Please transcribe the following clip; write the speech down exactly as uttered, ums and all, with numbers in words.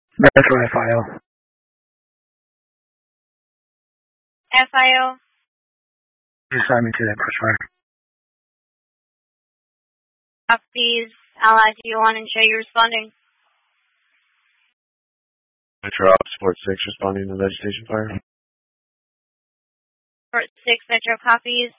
Metro F I O. F I O. You assign me to that push fire. Copies. Allied to you one and show you responding. Metro Ops Fort six responding to vegetation fire. Fort six Metro copies.